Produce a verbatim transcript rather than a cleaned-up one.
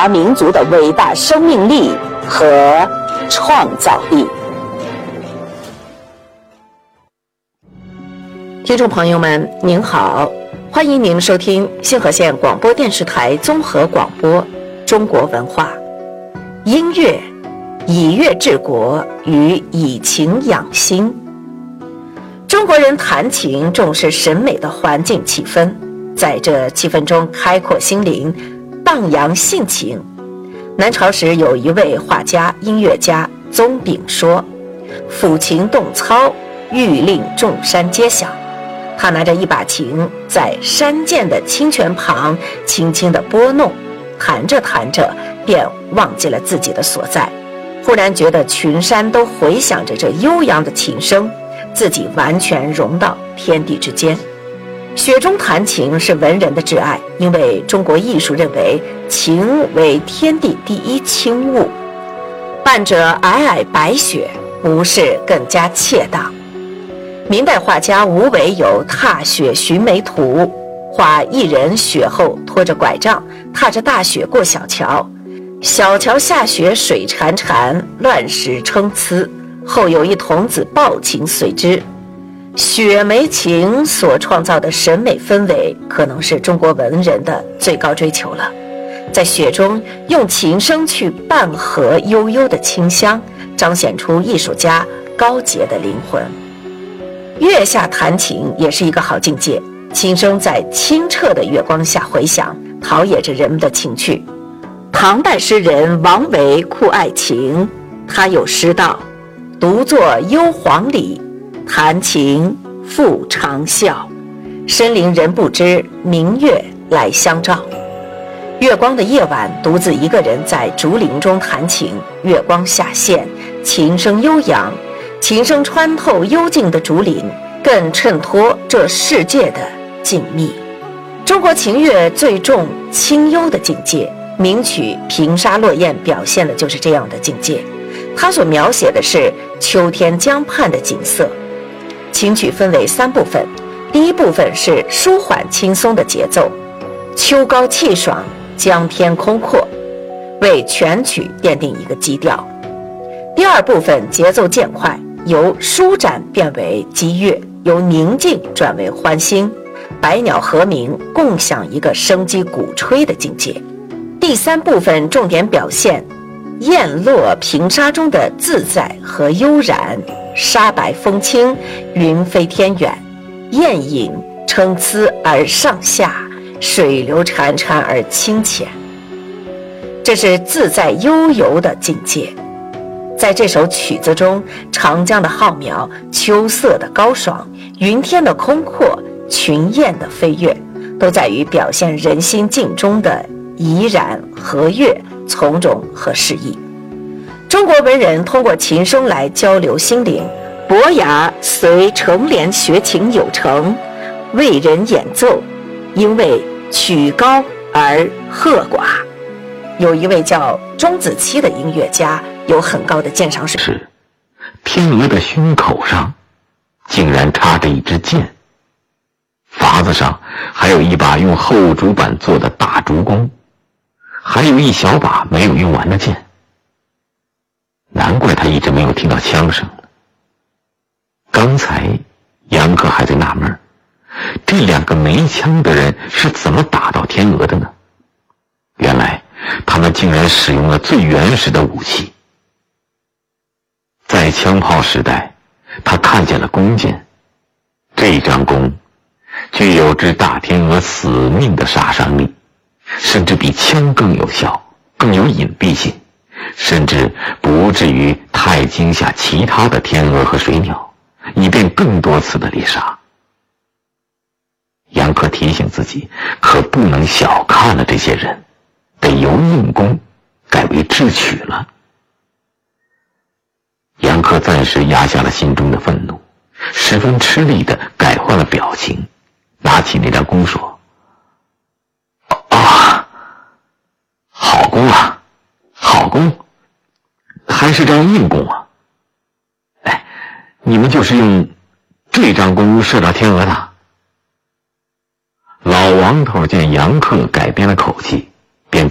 华民族的伟大生命力和创造力。听众朋友们您好，欢迎您收听信和县广播电视台综合广播中国文化。音乐以乐治国与以情养心。中国人弹琴重视审美的环境气氛，在这气氛中开阔心灵，荡扬性情。南朝时有一位画家音乐家宗炳说，抚琴动操，欲令众山皆响。他拿着一把琴，在山涧的清泉旁轻轻地拨弄，弹着弹着便忘记了自己的所在，忽然觉得群山都回响着这悠扬的琴声，自己完全融到天地之间。雪中弹琴是文人的挚爱，因为中国艺术认为琴为天地第一清物，伴着皑皑白雪，不是更加切当。明代画家吴伟有《踏雪寻梅图》，画一人雪后拖着拐杖，踏着大雪过小桥，小桥下雪水潺潺，乱石参差，后有一童子抱琴随之。雪梅琴所创造的审美氛围，可能是中国文人的最高追求了。在雪中用琴声去伴和悠悠的清香，彰显出艺术家高洁的灵魂。月下弹琴也是一个好境界，琴声在清澈的月光下回响，陶冶着人们的情趣。唐代诗人王维酷爱琴，他有诗道：独坐幽篁里，弹琴复长啸，深林人不知，明月来相照。月光的夜晚，独自一个人在竹林中弹琴，月光下陷，琴声悠扬，琴声穿透幽静的竹林，更衬托这世界的静谧。中国琴乐最重清幽的境界，名曲《平沙落雁》表现的就是这样的境界。它所描写的是秋天江畔的景色。琴曲分为三部分，第一部分是舒缓轻松的节奏，秋高气爽，江天空阔，为全曲奠定一个基调。第二部分节奏渐快，由舒展变为激越，由宁静转为欢欣，百鸟和鸣，共享一个生机鼓吹的境界。第三部分重点表现雁落平沙中的自在和悠然，沙白风轻，云飞天远，雁影参差而上下，水流潺潺而清浅。这是自在悠游的境界。在这首曲子中，长江的浩渺，秋色的高爽，云天的空阔，群雁的飞跃，都在于表现人心境中的怡然和悦，从容和适意。中国文人通过琴声来交流心灵，伯牙随成莲学琴有成，为人演奏，因为曲高而和寡。有一位叫钟子期的音乐家有很高的鉴赏水平。 是天鹅的胸口上竟然插着一支箭，筏子上还有一把用厚竹板做的大竹弓，还有一小把没有用完的箭。难怪他一直没有听到枪声了。刚才杨克还在纳闷，这两个没枪的人是怎么打到天鹅的呢？原来他们竟然使用了最原始的武器。在枪炮时代，他看见了弓箭，这张弓具有置大天鹅死命的杀伤力，甚至比枪更有效，更有隐蔽性，甚至不至于太惊吓其他的天鹅和水鸟，以便更多次的猎杀。杨克提醒自己，可不能小看了这些人，得由硬弓改为智取了。杨克暂时压下了心中的愤怒，十分吃力地改换了表情，拿起那张弓说：啊，好弓啊，好弓，还是张硬弓啊。哎，你们就是用这张弓射到天鹅的？老王头见杨克改变了口气，